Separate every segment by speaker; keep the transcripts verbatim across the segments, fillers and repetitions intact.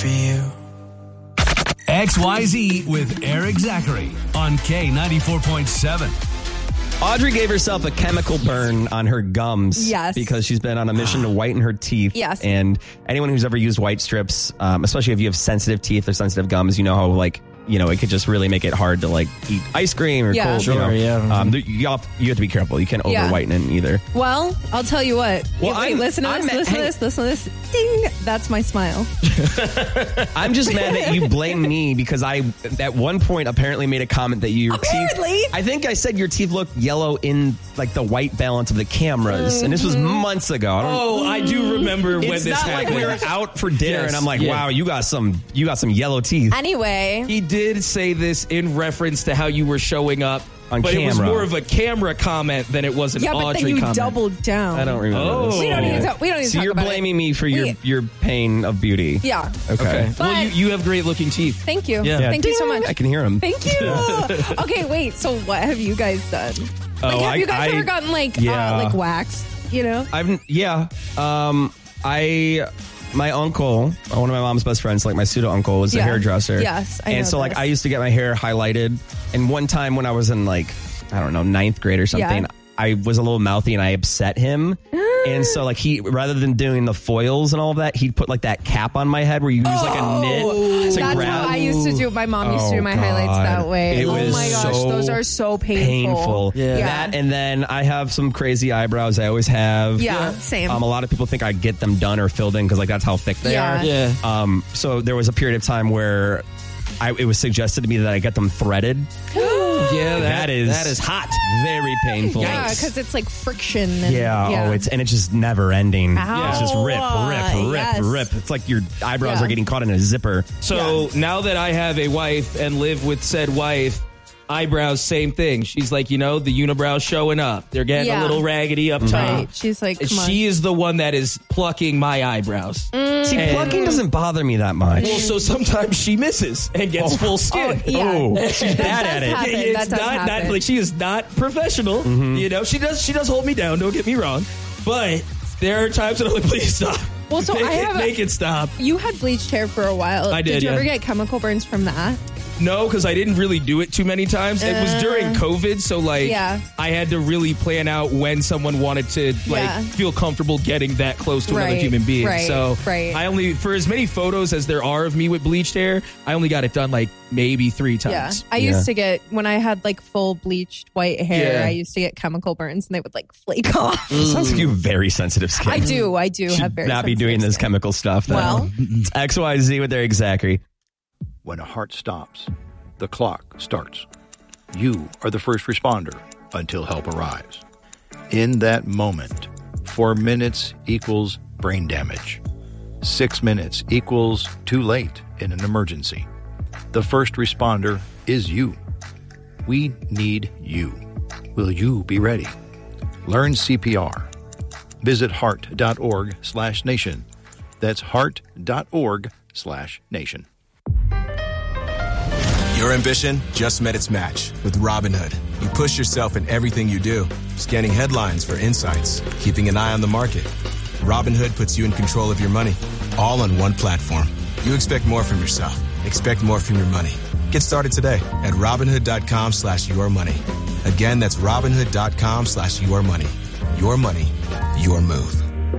Speaker 1: for you.
Speaker 2: X Y Z with Eric Zachary on K ninety-four point seven.
Speaker 3: Audrey gave herself a chemical burn on her gums.
Speaker 4: Yes.
Speaker 3: Because she's been on a mission to whiten her teeth.
Speaker 4: Yes.
Speaker 3: And anyone who's ever used white strips, um, especially if you have sensitive teeth or sensitive gums, you know how, like, you know, it could just really make it hard to, like, eat ice cream or
Speaker 4: Yeah.
Speaker 3: cold.
Speaker 4: Sure,
Speaker 3: you know.
Speaker 5: yeah.
Speaker 3: Um, you, have, you have to be careful. You can't over
Speaker 4: Yeah.
Speaker 3: whiten it either.
Speaker 4: Well, I'll tell you what.
Speaker 3: Well,
Speaker 4: Wait,
Speaker 3: I'm-
Speaker 4: listen to
Speaker 3: I'm
Speaker 4: this,
Speaker 3: ma-
Speaker 4: listen to
Speaker 3: hang-
Speaker 4: this, listen to this. Ding! That's my smile.
Speaker 3: I'm just mad that you blame me because I, at one point, apparently made a comment that your
Speaker 4: Apparently?
Speaker 3: teeth... I think I said your teeth look yellow in, like, the white balance of the cameras. And this was months ago. I don't,
Speaker 5: Oh, I do remember when
Speaker 3: it's
Speaker 5: this
Speaker 3: not
Speaker 5: happened.
Speaker 3: like we were out for dinner
Speaker 5: Yes,
Speaker 3: and I'm like,
Speaker 5: yeah.
Speaker 3: wow, you got some you got some yellow teeth.
Speaker 4: Anyway.
Speaker 5: He did say this in reference to how you were showing up
Speaker 3: On
Speaker 5: but it was
Speaker 3: camera.
Speaker 5: more of a camera comment than it was an
Speaker 4: yeah, but
Speaker 5: Audrey
Speaker 4: then you
Speaker 5: comment.
Speaker 4: doubled down.
Speaker 3: I don't remember
Speaker 5: Oh.
Speaker 3: this.
Speaker 4: We don't need to talk- we don't need to
Speaker 3: So
Speaker 4: talk
Speaker 3: you're
Speaker 4: about
Speaker 3: blaming
Speaker 4: it.
Speaker 3: me for your,
Speaker 4: We-
Speaker 3: your pain of beauty.
Speaker 4: Yeah.
Speaker 3: Okay.
Speaker 5: Okay.
Speaker 4: But-
Speaker 5: well, you, you have great looking teeth.
Speaker 4: Thank you.
Speaker 5: Yeah.
Speaker 4: Thank you so much.
Speaker 3: I can hear him.
Speaker 4: Thank you. Okay, wait. So what have you guys done? Like,
Speaker 3: Oh,
Speaker 4: have
Speaker 3: I-
Speaker 4: you guys
Speaker 3: I-
Speaker 4: ever gotten like
Speaker 3: yeah.
Speaker 4: uh, like waxed? You know?
Speaker 3: I've yeah. Um, I my uncle, one of my mom's best friends, like my pseudo uncle, was a
Speaker 4: Yeah.
Speaker 3: hairdresser.
Speaker 4: Yes, I
Speaker 3: and
Speaker 4: know
Speaker 3: so like
Speaker 4: this.
Speaker 3: I used to get my hair highlighted. And one time when I was in like I don't know ninth grade or something,
Speaker 4: Yeah.
Speaker 3: I was a little mouthy and I upset him. And so like he rather than doing the foils and all of that, he'd put like that cap on my head where you use like a knit to
Speaker 4: Oh, That's
Speaker 3: grab.
Speaker 4: how I used to do. My mom used to do
Speaker 3: Oh,
Speaker 4: my highlights
Speaker 3: God.
Speaker 4: that way.
Speaker 3: It
Speaker 4: oh
Speaker 3: was
Speaker 4: my gosh,
Speaker 3: so
Speaker 4: those are so painful.
Speaker 3: painful.
Speaker 5: Yeah.
Speaker 3: That and then I have some crazy eyebrows. I always have.
Speaker 4: Yeah, same.
Speaker 3: Um, a lot of people think I get them done or filled in because like that's how thick they
Speaker 4: Yeah.
Speaker 3: are.
Speaker 5: Yeah.
Speaker 3: Um. So there was a period of time where I it was suggested to me that I get them threaded.
Speaker 5: Yeah, that,
Speaker 3: that is
Speaker 5: that is hot.
Speaker 3: Very painful.
Speaker 4: Yeah, because it's like friction. And,
Speaker 3: Yeah,
Speaker 4: yeah.
Speaker 3: oh, it's and it's just never ending.
Speaker 4: Ow.
Speaker 3: It's just rip, rip, rip,
Speaker 4: Yes.
Speaker 3: rip. It's like your eyebrows
Speaker 4: Yeah.
Speaker 3: are getting caught in a zipper.
Speaker 5: So now that I have a wife and live with said wife, eyebrows, same thing. She's like, you know, the unibrows showing up. They're getting
Speaker 4: Yeah.
Speaker 5: a little raggedy up top.
Speaker 4: Right. She's like, come on.
Speaker 5: She is the one that is plucking my eyebrows.
Speaker 3: See,
Speaker 5: And-
Speaker 3: plucking doesn't bother me that much.
Speaker 5: Well, so sometimes she misses and gets full skin.
Speaker 4: Oh, yeah.
Speaker 3: Oh, she's
Speaker 4: That
Speaker 3: bad
Speaker 4: does
Speaker 3: at it.
Speaker 4: happen.
Speaker 5: Yeah, it's
Speaker 4: That does
Speaker 5: not, not
Speaker 4: happen.
Speaker 5: like she is not professional.
Speaker 3: Mm-hmm.
Speaker 5: You know, she does she does hold me down. Don't get me wrong, but there are times that I'm like, please stop.
Speaker 4: Well, so
Speaker 5: make
Speaker 4: I
Speaker 5: it,
Speaker 4: have a-
Speaker 5: make it stop.
Speaker 4: You had bleached hair for a while.
Speaker 5: I did,
Speaker 4: you
Speaker 5: yeah.
Speaker 4: ever get chemical burns from that?
Speaker 5: No, because I didn't really do it too many times. It was during COVID, so like
Speaker 4: Yeah.
Speaker 5: I had to really plan out when someone wanted to like
Speaker 4: Yeah.
Speaker 5: feel comfortable getting that close to another
Speaker 4: Right,
Speaker 5: human being.
Speaker 4: right,
Speaker 5: so
Speaker 4: right.
Speaker 5: I only for as many photos as there are of me with bleached hair, I only got it done like maybe three
Speaker 4: Yeah.
Speaker 5: times.
Speaker 4: I
Speaker 3: Yeah.
Speaker 4: used to get, when I had like full bleached white hair,
Speaker 5: Yeah.
Speaker 4: I used to get chemical burns and they would like flake off.
Speaker 3: Sounds like you have very sensitive skin.
Speaker 4: I do. I do
Speaker 3: Should
Speaker 4: have very
Speaker 3: not be doing
Speaker 4: sensitive
Speaker 3: this
Speaker 4: skin.
Speaker 3: chemical stuff. Then.
Speaker 4: Well.
Speaker 3: It's X Y Z with Eric Zachary.
Speaker 6: When a heart stops, the clock starts. You are the first responder until help arrives. In that moment, four minutes equals brain damage. Six minutes equals too late in an emergency. The first responder is you. We need you. Will you be ready? Learn C P R. Visit heart.org slash nation. That's heart.org slash nation.
Speaker 7: Your ambition just met its match with Robinhood. You push yourself in everything you do, scanning headlines for insights, keeping an eye on the market. Robinhood puts you in control of your money, all on one platform. You expect more from yourself. Expect more from your money. Get started today at Robinhood.com slash your money. Again, that's Robinhood.com slash your money. Your money, your move.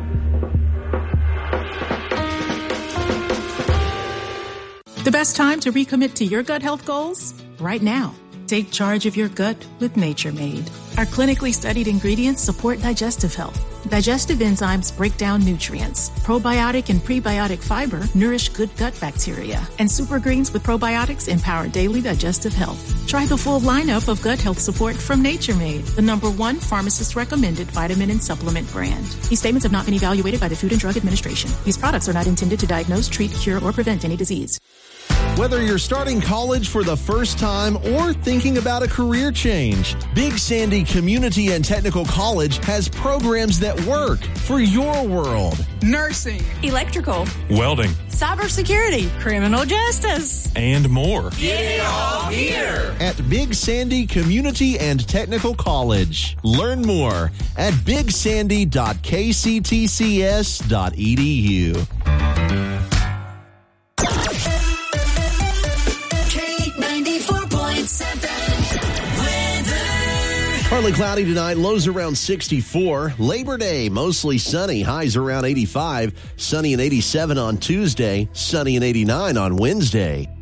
Speaker 8: The best time to recommit to your gut health goals? Right now. Take charge of your gut with Nature Made. Our clinically studied ingredients support digestive health. Digestive enzymes break down nutrients. Probiotic and prebiotic fiber nourish good gut bacteria. And super greens with probiotics empower daily digestive health. Try the full lineup of gut health support from Nature Made, the number one pharmacist recommended vitamin and supplement brand. These statements have not been evaluated by the Food and Drug Administration. These products are not intended to diagnose, treat, cure, or prevent any disease.
Speaker 9: Whether you're starting college for the first time or thinking about a career change, Big Sandy Community and Technical College has programs that work for your world.
Speaker 10: Nursing, electrical,
Speaker 11: welding,
Speaker 10: cybersecurity, criminal justice,
Speaker 11: and more.
Speaker 10: Get it all here
Speaker 9: at Big Sandy Community and Technical College. Learn more at big sandy dot k c t c s dot e d u. Partly cloudy tonight, lows around sixty-four. Labor Day, mostly sunny, highs around eighty-five. Sunny and eighty-seven on Tuesday, sunny and eighty-nine on Wednesday.